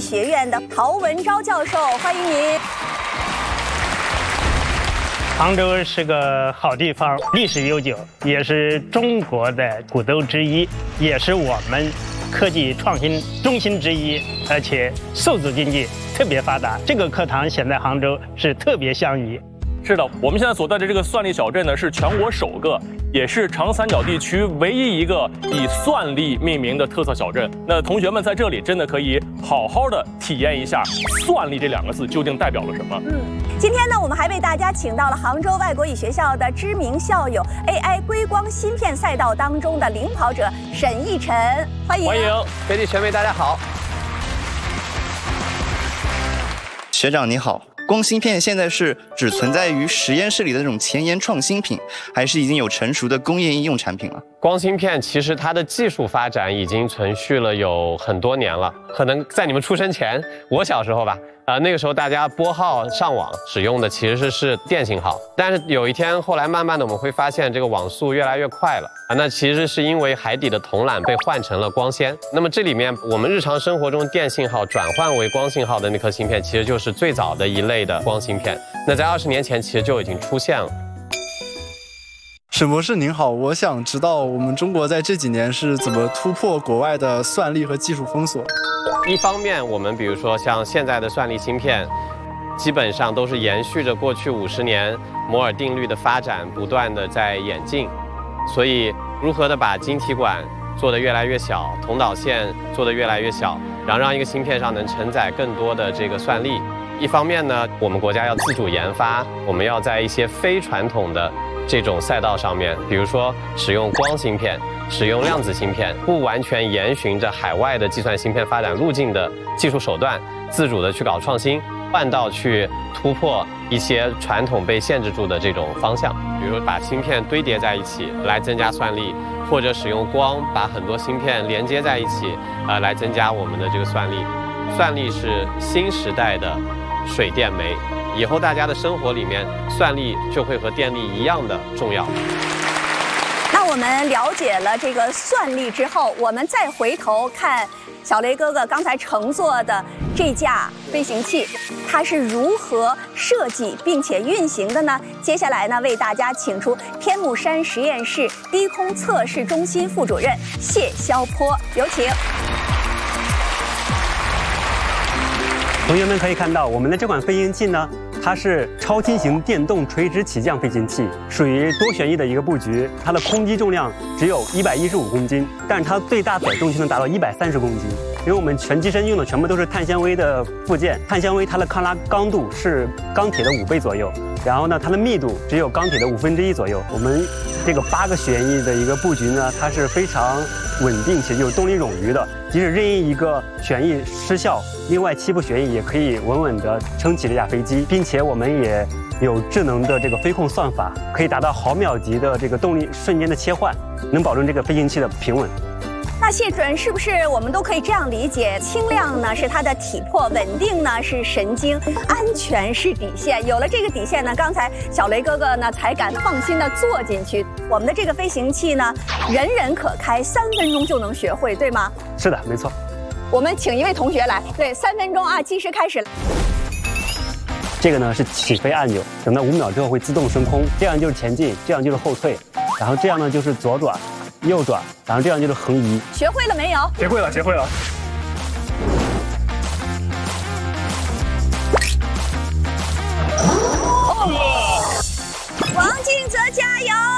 学院的陶文昭教授，欢迎您。 杭州是个好地方，历史悠久，也是中国的古都之一，也是我们科技创新中心之一，而且数字经济特别发达。这个课堂显在杭州是特别相宜。 是的，我们现在所在的这个算力小镇呢，是全国首个，也是长三角地区唯一一个以算力命名的特色小镇。那同学们在这里真的可以好好的体验一下“算力”这两个字究竟代表了什么。 今天呢，我们还为大家请到了杭州外国语学校的知名校友 AI 硅光芯片赛道当中的领跑者沈奕晨，欢迎。 欢迎， 飞利学妹，大家好。 学长你好。光芯片现在是只存在于实验室里的那种前沿创新品，还是已经有成熟的工业应用产品了？ 光芯片其实它的技术发展已经存续了有很多年了，可能在你们出生前，我小时候吧，那个时候大家拨号上网使用的其实是电信号，但是有一天后来慢慢的我们会发现这个网速越来越快了那其实是因为海底的铜缆被换成了光纤。那么这里面我们日常生活中电信号转换为光信号的那颗芯片，其实就是最早的一类的光芯片。那在20年前其实就已经出现了。 沈博士您好，我想知道我们中国在这几年是怎么突破国外的算力和技术封锁？ 一方面，我们比如说像现在的算力芯片，基本上都是延续着过去50年摩尔定律的发展，不断的在演进。所以，如何的把晶体管做得越来越小，铜导线做得越来越小，然后让一个芯片上能承载更多的这个算力。一方面呢，我们国家要自主研发，我们要在一些非传统的这种赛道上面，比如说使用光芯片、使用量子芯片，不完全沿循着海外的计算芯片发展路径的技术手段，自主的去搞创新，换道去突破一些传统被限制住的这种方向，比如把芯片堆叠在一起来增加算力，或者使用光把很多芯片连接在一起，来增加我们的这个算力。算力是新时代的水电煤，以后大家的生活里面，算力就会和电力一样的重要。 那我们了解了这个算力之后，我们再回头看小雷哥哥刚才乘坐的这架飞行器，它是如何设计并且运行的呢？接下来呢，为大家请出天目山实验室低空测试中心副主任谢肖坡，有请。 同学们可以看到，我们的这款飞行器呢，它是超轻型电动垂直起降飞行器，属于多旋翼的一个布局。它的空机重量只有115公斤，但是它最大载重却能达到130公斤。因为我们全机身用的全部都是碳纤维的部件，碳纤维它的抗拉刚度是钢铁的5倍左右，然后呢，它的密度只有钢铁的1/5左右。我们这个8个旋翼的一个布局呢，它是非常稳定且有动力冗余的，即使任意一个旋翼失效，另外7部旋翼也可以稳稳地撑起这架飞机，并且我们也有智能的这个飞控算法，可以达到毫秒级的这个动力瞬间的切换，能保证这个飞行器的平稳。 那谢准是不是我们都可以这样理解？轻量呢是它的体魄，稳定呢是神经，安全是底线。有了这个底线呢，刚才小雷哥哥呢才敢放心的坐进去。我们的这个飞行器呢，人人可开，3分钟就能学会，对吗？ 是的，没错。 我们请一位同学来，对，3分钟啊，计时开始。 这个呢是起飞按钮，等到5秒之后会自动升空，这样就是前进，这样就是后退，然后这样呢就是左转、右转，然后这样就是横移。 学会了没有？ 学会了，学会了。 王静泽加油！